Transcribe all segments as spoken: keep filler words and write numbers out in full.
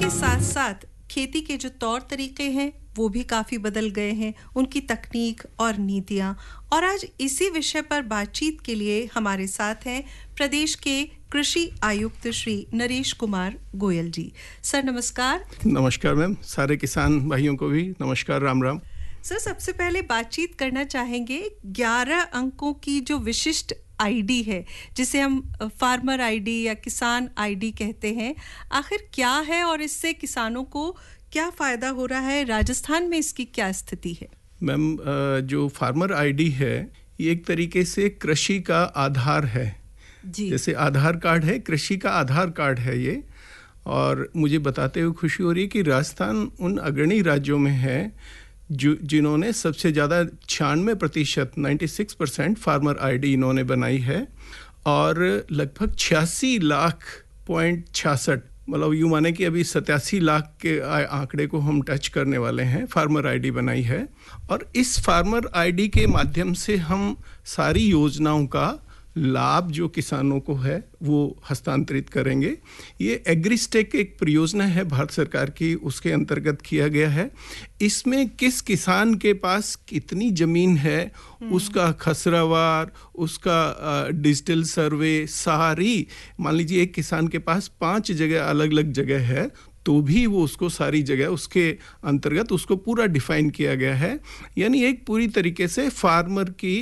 के साथ साथ खेती के जो तौर तरीके हैं वो भी काफ़ी बदल गए हैं, उनकी तकनीक और नीतियां। और आज इसी विषय पर बातचीत के लिए हमारे साथ हैं प्रदेश के कृषि आयुक्त श्री नरेश कुमार गोयल जी। सर नमस्कार। नमस्कार मैम, सारे किसान भाइयों को भी नमस्कार, राम राम। सर सबसे पहले बातचीत करना चाहेंगे ग्यारह अंकों की जो विशिष्ट आईडी है, जिसे हम फार्मर आईडी या किसान आईडी कहते हैं, आखिर क्या है और इससे किसानों को क्या फ़ायदा हो रहा है? राजस्थान में इसकी क्या स्थिति है? मैम, जो फार्मर आईडी है ये एक तरीके से कृषि का आधार है जी। जैसे आधार कार्ड है, कृषि का आधार कार्ड है ये। और मुझे बताते हुए खुशी हो रही है कि राजस्थान उन अग्रणी राज्यों में है जो जिन्होंने सबसे ज़्यादा छियानवे प्रतिशत ninety six percent farmer ID इन्होंने बनाई है। और लगभग छियासी लाख पॉइंट छियासठ मतलब यूँ माने कि अभी सतासी लाख के आंकड़े को हम टच करने वाले हैं, फार्मर आईडी बनाई है। और इस फार्मर आईडी के माध्यम से हम सारी योजनाओं का लाभ जो किसानों को है वो हस्तांतरित करेंगे। ये एग्रीस्टेक एक परियोजना है भारत सरकार की, उसके अंतर्गत किया गया है। इसमें किस किसान के पास कितनी ज़मीन है, उसका खसरावार, उसका डिजिटल सर्वे, सारी, मान लीजिए एक किसान के पास पांच जगह अलग अलग जगह है तो भी वो उसको सारी जगह उसके अंतर्गत उसको पूरा डिफाइन किया गया है। यानी एक पूरी तरीके से फार्मर की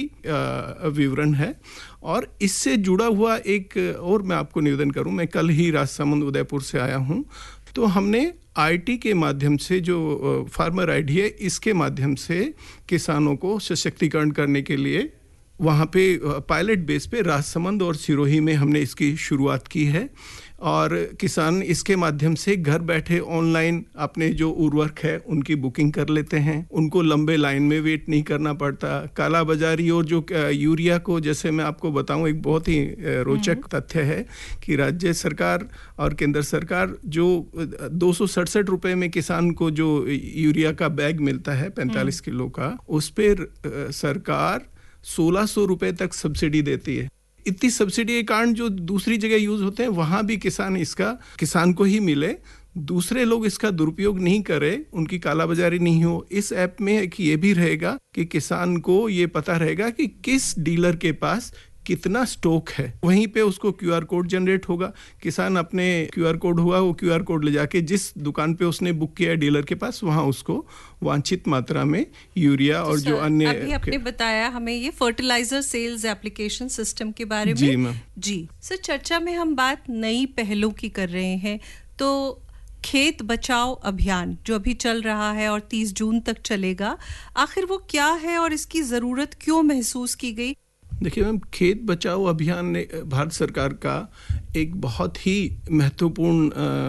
विवरण है। और इससे जुड़ा हुआ एक और मैं आपको निवेदन करूं, मैं कल ही राजसमंद उदयपुर से आया हूं, तो हमने आईटी के माध्यम से जो फार्मर आईडी है इसके माध्यम से किसानों को सशक्तिकरण करने के लिए वहाँ पे पायलट बेस पे राजसमंद और सिरोही में हमने इसकी शुरुआत की है। और किसान इसके माध्यम से घर बैठे ऑनलाइन अपने जो उर्वरक है उनकी बुकिंग कर लेते हैं, उनको लंबे लाइन में वेट नहीं करना पड़ता। काला बाजारी और जो यूरिया को, जैसे मैं आपको बताऊं, एक बहुत ही रोचक तथ्य है कि राज्य सरकार और केंद्र सरकार जो दो सौ सड़सठ रुपये में किसान को जो यूरिया का बैग मिलता है पैंतालीस किलो का, उस पर सरकार सोलह सौ रुपये तक सब्सिडी देती है। इतनी सब्सिडी के कारण जो दूसरी जगह यूज होते हैं वहां भी किसान इसका किसान को ही मिले, दूसरे लोग इसका दुरुपयोग नहीं करें, उनकी कालाबाजारी नहीं हो। इस ऐप में एक ये भी रहेगा कि किसान को ये पता रहेगा कि किस डीलर के पास कितना स्टॉक है। वहीं पे उसको क्यूआर कोड जनरेट होगा, किसान अपने क्यूआर कोड हुआ वो क्यूआर कोड ले जाके जिस दुकान पे उसने बुक किया है डीलर के पास, वहां उसको वांछित मात्रा में यूरिया और जो अन्य अभी आपने बताया हमें ये फर्टिलाइजर सेल्स एप्लीकेशन सिस्टम के बारे में। जी मैम। जी सर, चर्चा में हम बात नई पहलों की कर रहे हैं, तो खेत बचाओ अभियान जो अभी चल रहा है और तीस जून तक चलेगा, आखिर वो क्या है और इसकी जरूरत क्यों महसूस की गई? देखिए मैम, खेत बचाओ अभियान ने भारत सरकार का एक बहुत ही महत्वपूर्ण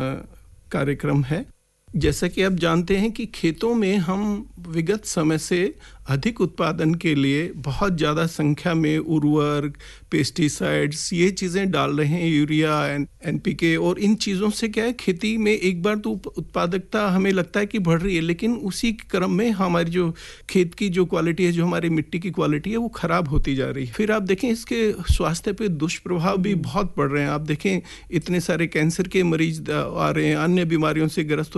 कार्यक्रम है। जैसा कि आप जानते हैं कि खेतों में हम विगत समय से अधिक उत्पादन के लिए बहुत ज़्यादा संख्या में उर्वरक, पेस्टिसाइड्स, ये चीज़ें डाल रहे हैं, यूरिया, एनपीके, और इन चीज़ों से क्या है, खेती में एक बार तो उत्पादकता हमें लगता है कि बढ़ रही है, लेकिन उसी क्रम में हमारी जो खेत की जो क्वालिटी है, जो हमारी मिट्टी की क्वालिटी है, वो ख़राब होती जा रही है। फिर आप देखें इसके स्वास्थ्य पे दुष्प्रभाव भी बहुत पड़ रहे हैं। आप देखें इतने सारे कैंसर के मरीज आ रहे हैं, अन्य बीमारियों से ग्रस्त